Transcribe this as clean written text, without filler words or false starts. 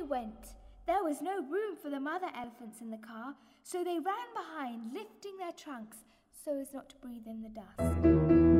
they went. There was no room for the mother elephants in the car, so they ran behind, lifting their trunks so as not to breathe in the dust.